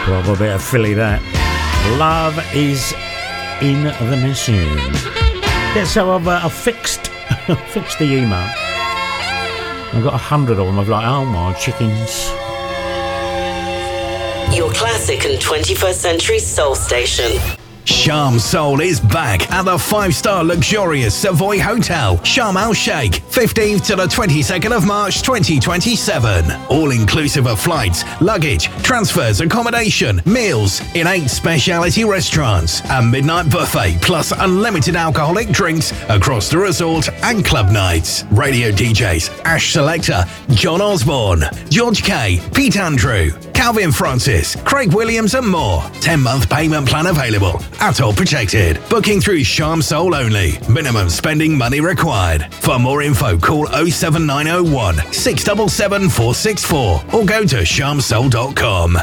Proper bit of Philly, that. Love is in the message. Yeah, so I've fixed the email. I've got 100 of them. I've like, oh my chickens. Your classic and 21st century soul station. Sharm Soul is back at the 5-star luxurious Savoy Hotel, Sharm El Sheikh, 15th to the 22nd of March 2027. All inclusive of flights, luggage, transfers, accommodation, meals in 8 specialty restaurants, a midnight buffet, plus unlimited alcoholic drinks across the resort and club nights. Radio DJs Ash Selector, John Osborne, George K, Pete Andrew, Calvin Francis, Craig Williams and more. 10-month payment plan available. Atoll protected. Booking through Sharm Soul only. Minimum spending money required. For more info, call 07901 677 464 or go to sharmsoul.com.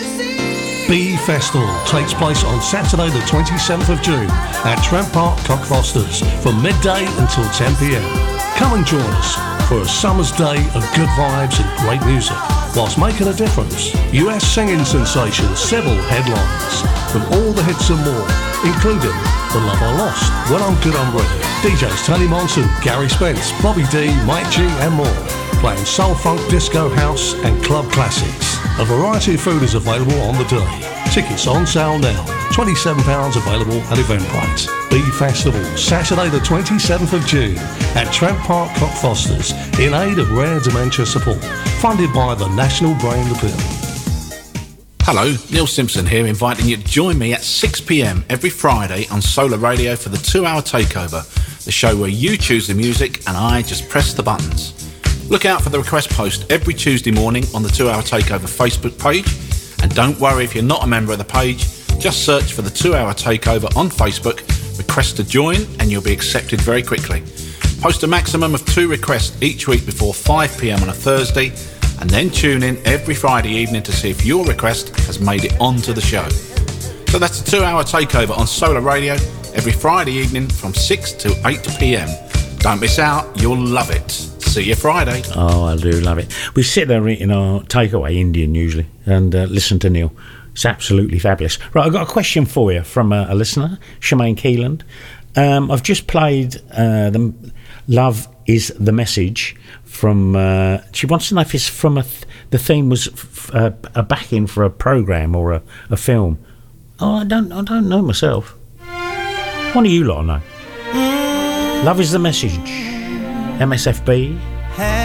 Bee Festival takes place on Saturday the 27th of June at Trent Park Cockfosters from midday until 10 p.m. Come and join us for a summer's day of good vibes and great music whilst making a difference. US singing sensation Sybil headlines from all the hits and more, including The Love I Lost, When I'm Good I'm Ready, DJs Tony Monson, Gary Spence, Bobby D, Mike G and more, playing soul, funk, disco, house and club classics. A variety of food is available on the day. Tickets on sale now. £27 available at Eventbrite. Bee Festival, Saturday the 27th of June at Trent Park Cockfosters in aid of rare dementia support. Funded by the National Brain Appeal. Hello, Neil Simpson here, inviting you to join me at 6 p.m. every Friday on Solar Radio for the 2-hour takeover, the show where you choose the music and I just press the buttons. Look out for the request post every Tuesday morning on the 2-hour takeover Facebook page, and don't worry if you're not a member of the page, just search for the 2-hour takeover on Facebook, request to join and you'll be accepted very quickly. Post a maximum of 2 requests each week before 5 p.m. on a Thursday, and then tune in every Friday evening to see if your request has made it onto the show. So that's a 2-hour takeover on Solar Radio every Friday evening from 6 to 8 p.m. Don't miss out, you'll love it. See you Friday. Oh, I do love it. We sit there eating our takeaway Indian usually and listen to Neil. It's absolutely fabulous. Right, I've got a question for you from a listener, Shemaine Keeland. I've just played the Love is the Message from... she wants to know if it's from the theme was a backing for a programme or a film. Oh, I don't know myself. One of you lot know. Love is the Message. MSFB.